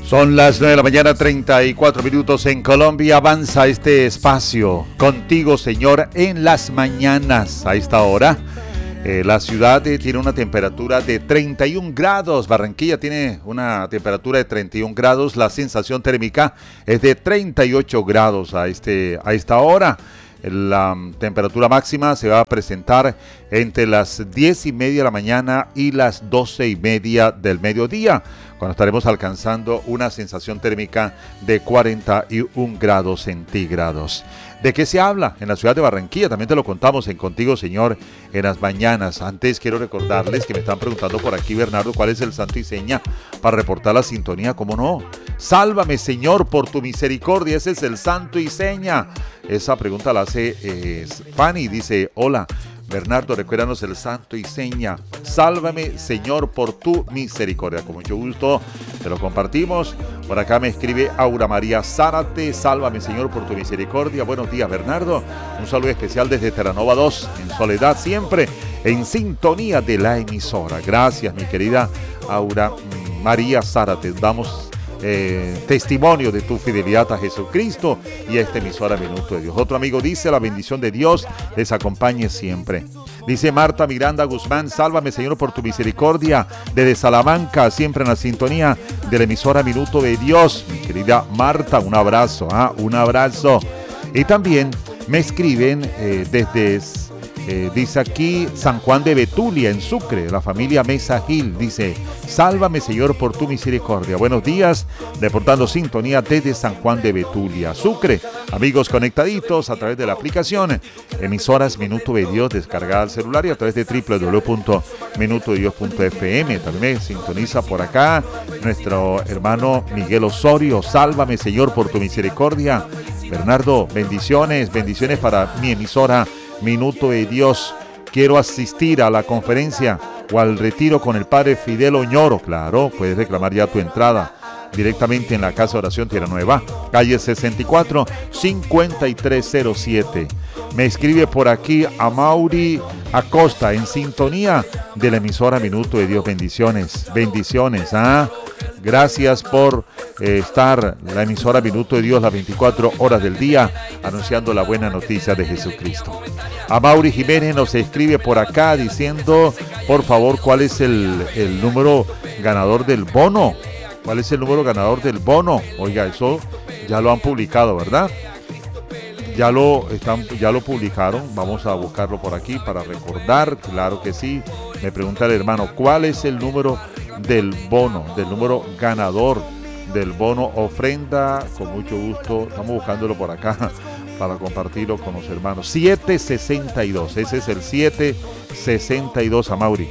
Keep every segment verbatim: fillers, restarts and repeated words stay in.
Son las nueve de la mañana, treinta y cuatro minutos en Colombia. Avanza este espacio contigo, Señor, en las mañanas. A esta hora, eh, la ciudad eh, tiene una temperatura de treinta y un grados. Barranquilla tiene una temperatura de treinta y un grados. La sensación térmica es de treinta y ocho grados a, este, a esta hora. La um, temperatura máxima se va a presentar entre las diez y media de la mañana y las doce y media del mediodía, cuando estaremos alcanzando una sensación térmica de cuarenta y un grados centígrados. ¿De qué se habla en la ciudad de Barranquilla? También te lo contamos en Contigo, Señor, en las mañanas. Antes quiero recordarles que me están preguntando por aquí, Bernardo, ¿cuál es el santo y seña para reportar la sintonía? ¿Cómo no? Sálvame, Señor, por tu misericordia. Ese es el santo y seña. Esa pregunta la hace eh, Fanny. Dice, hola, Bernardo, recuérdanos el santo y seña. Sálvame, Señor, por tu misericordia. Con mucho gusto te lo compartimos. Por acá me escribe Aura María Zárate. Sálvame, Señor, por tu misericordia. Buenos días, Bernardo. Un saludo especial desde Terranova dos, en Soledad, siempre en sintonía de la emisora. Gracias, mi querida Aura María Zárate. Damos Eh, testimonio de tu fidelidad a Jesucristo y a esta emisora Minuto de Dios. Otro amigo dice, la bendición de Dios les acompañe siempre. Dice Marta Miranda Guzmán, sálvame, Señor, por tu misericordia, desde Salamanca, siempre en la sintonía de la emisora Minuto de Dios. Mi querida Marta, un abrazo, ¿ah? un abrazo. Y también me escriben eh, desde... Eh, dice aquí San Juan de Betulia, en Sucre, la familia Mesa Gil. Dice, sálvame, Señor, por tu misericordia. Buenos días, reportando sintonía desde San Juan de Betulia, Sucre. Amigos conectaditos a través de la aplicación Emisoras Minuto de Dios, descargada al celular, y a través de doble u doble u doble u punto minuto de dios punto f m. También me sintoniza por acá nuestro hermano Miguel Osorio. Sálvame, Señor, por tu misericordia. Bernardo, bendiciones, bendiciones para mi emisora Minuto de Dios. Quiero asistir a la conferencia o al retiro con el padre Fidel Oñoro. Claro, puedes reclamar ya tu entrada directamente en la Casa de Oración Tierra Nueva, calle sesenta y cuatro, cincuenta y tres cero siete. Me escribe por aquí a Mauri Acosta, en sintonía de la emisora Minuto de Dios. Bendiciones, bendiciones. ¿ah? Gracias por eh, estar la emisora Minuto de Dios las veinticuatro horas del día, anunciando la buena noticia de Jesucristo. A Mauri Jiménez nos escribe por acá diciendo, por favor, ¿cuál es el, el número ganador del bono? ¿Cuál es el número ganador del bono? Oiga, eso ya lo han publicado, ¿verdad? Ya lo, están, ya lo publicaron. Vamos a buscarlo por aquí para recordar. Claro que sí. Me pregunta el hermano, ¿cuál es el número del bono, del número ganador del bono ofrenda? Con mucho gusto, estamos buscándolo por acá para compartirlo con los hermanos. siete sesenta y dos, ese es el siete sesenta y dos, Amauri.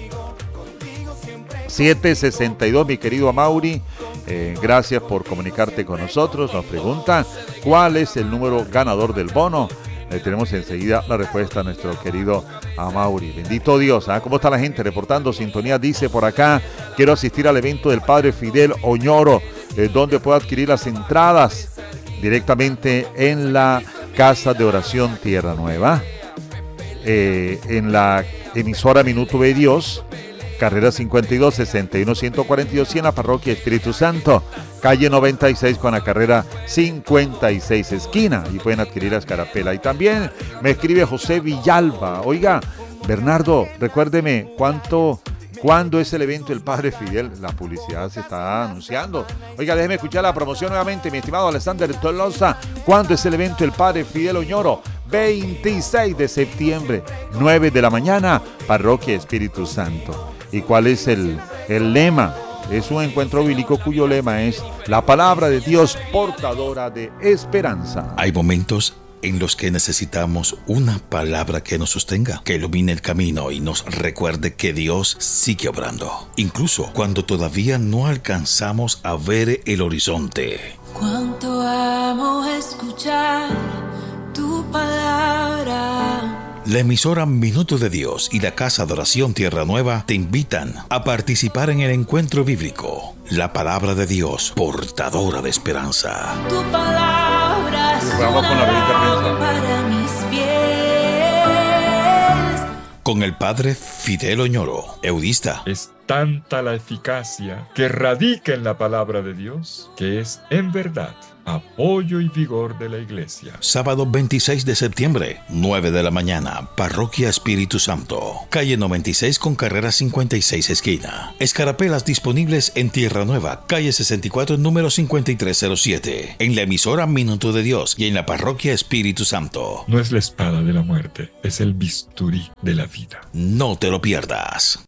siete sesenta y dos, mi querido Amauri. Eh, gracias por comunicarte con nosotros. Nos pregunta, ¿cuál es el número ganador del bono? Le tenemos enseguida la respuesta a nuestro querido Amauri. Bendito Dios. ¿eh? ¿Cómo está la gente reportando sintonía? Dice por acá, quiero asistir al evento del padre Fidel Oñoro, eh, donde puedo adquirir las entradas directamente en la Casa de Oración Tierra Nueva, eh, en la emisora Minuto de Dios, carrera cincuenta y dos, sesenta y uno, ciento cuarenta y dos, y en la parroquia Espíritu Santo, calle noventa y seis con la carrera cincuenta y seis, esquina, y pueden adquirir la escarapela. Y también me escribe José Villalba, oiga, Bernardo, recuérdeme, ¿cuánto, cuándo es el evento del padre Fidel? La publicidad se está anunciando. Oiga, déjeme escuchar la promoción nuevamente, mi estimado Alexander Tolosa. ¿Cuándo es el evento del padre Fidel Oñoro? veintiséis de septiembre, nueve de la mañana, parroquia Espíritu Santo. ¿Y cuál es el, el lema? Es un encuentro bíblico cuyo lema es la palabra de Dios portadora de esperanza. Hay momentos en los que necesitamos una palabra que nos sostenga, que ilumine el camino y nos recuerde que Dios sigue obrando, incluso cuando todavía no alcanzamos a ver el horizonte. Cuánto amo escuchar tu palabra. La emisora Minuto de Dios y la Casa de Oración Tierra Nueva te invitan a participar en el encuentro bíblico. La palabra de Dios, portadora de esperanza. Tu palabra es una lámpara para mis pies. Con el padre Fidel Oñoro, eudista. Es tanta la eficacia que radica en la palabra de Dios, que es en verdad apoyo y vigor de la iglesia. Sábado veintiséis de septiembre, nueve de la mañana, Parroquia Espíritu Santo, calle noventa y seis con carrera cincuenta y seis esquina. Escarapelas disponibles en Tierra Nueva, calle sesenta y cuatro, número cincuenta y tres cero siete, en la emisora Minuto de Dios y en la Parroquia Espíritu Santo. No es la espada de la muerte, es el bisturí de la vida. No te lo pierdas.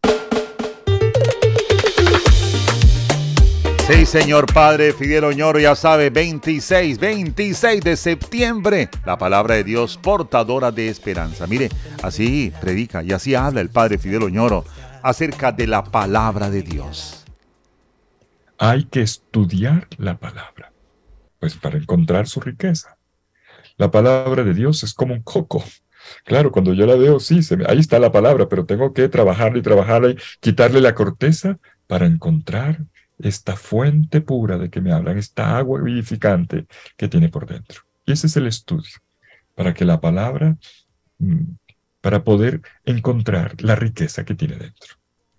Sí, señor Padre Fidel Oñoro, ya sabe, veintiséis, veintiséis de septiembre, la palabra de Dios portadora de esperanza. Mire, así predica y así habla el Padre Fidel Oñoro acerca de la palabra de Dios. Hay que estudiar la palabra, pues para encontrar su riqueza. La palabra de Dios es como un coco. Claro, cuando yo la veo, sí, se me, ahí está la palabra, pero tengo que trabajarla y trabajarla y quitarle la corteza para encontrar esta fuente pura de que me hablan, esta agua vivificante que tiene por dentro. Y ese es el estudio, para que la palabra, para poder encontrar la riqueza que tiene dentro.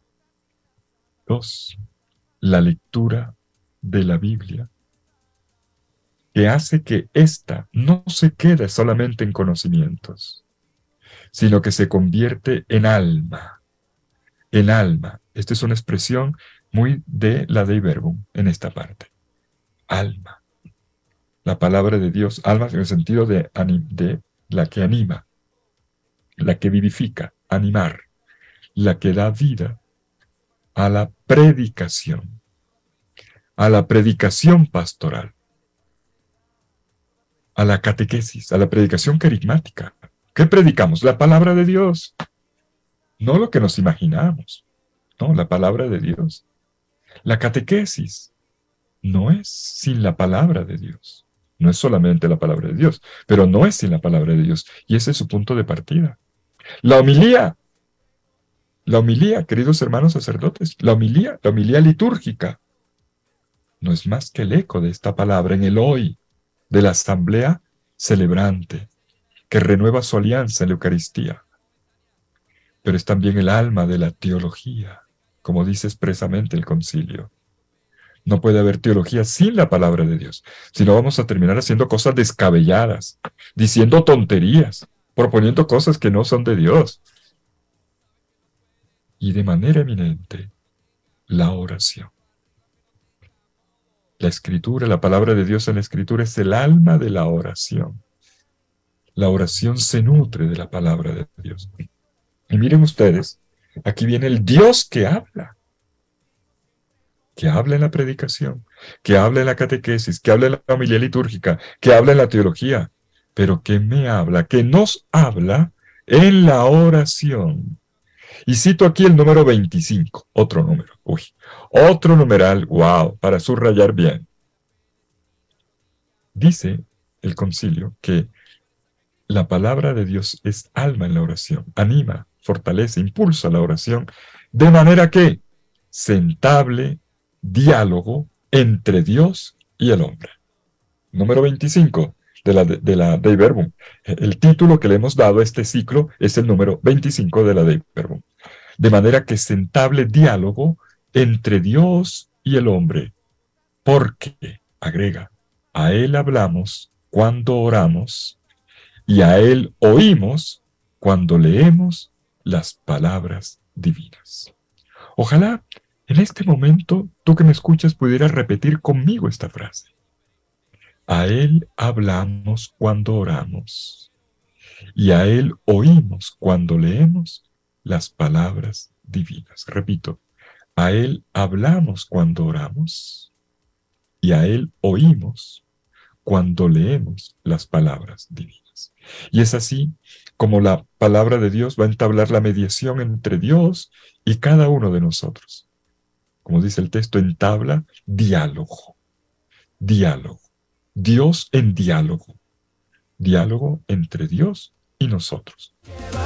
Dos, la lectura de la Biblia, que hace que ésta no se quede solamente en conocimientos, sino que se convierte en alma. En alma. Esta es una expresión muy de la Dei Verbum en esta parte. Alma. La palabra de Dios, alma en el sentido de, de la que anima, la que vivifica, animar, la que da vida a la predicación, a la predicación pastoral, a la catequesis, a la predicación carismática. ¿Qué predicamos? La palabra de Dios. No lo que nos imaginamos. No, la palabra de Dios. La catequesis no es sin la palabra de Dios. No es solamente la palabra de Dios, pero no es sin la palabra de Dios. Y ese es su punto de partida. La homilía. La homilía, queridos hermanos sacerdotes. La homilía, la homilía litúrgica. No es más que el eco de esta palabra en el hoy de la asamblea celebrante que renueva su alianza en la Eucaristía. Pero es también el alma de la teología, como dice expresamente el concilio. No puede haber teología sin la palabra de Dios, si no vamos a terminar haciendo cosas descabelladas, diciendo tonterías, proponiendo cosas que no son de Dios. Y de manera eminente, la oración. La escritura, la palabra de Dios en la escritura es el alma de la oración. La oración se nutre de la palabra de Dios. Y miren ustedes, aquí viene el Dios que habla. Que habla en la predicación, que habla en la catequesis, que habla en la homilía litúrgica, que habla en la teología, pero que me habla, que nos habla en la oración. Y cito aquí el número veinticinco, otro número, uy, otro numeral, wow, para subrayar bien. Dice el concilio que la palabra de Dios es alma en la oración, anima, fortalece, impulsa la oración, de manera que se entable diálogo entre Dios y el hombre. Número veinticinco de la, de la Dei Verbum. El título que le hemos dado a este ciclo es el número veinticinco de la Dei Verbum. De manera que se entable diálogo entre Dios y el hombre. Porque, agrega, a Él hablamos cuando oramos y a Él oímos cuando leemos las palabras divinas. Ojalá en este momento tú que me escuchas pudieras repetir conmigo esta frase. A Él hablamos cuando oramos y a Él oímos cuando leemos las palabras divinas. Repito, a Él hablamos cuando oramos y a Él oímos cuando leemos las palabras divinas. Y es así como la palabra de Dios va a entablar la mediación entre Dios y cada uno de nosotros. Como dice el texto, entabla diálogo. Diálogo. Dios en diálogo. Diálogo entre Dios y nosotros.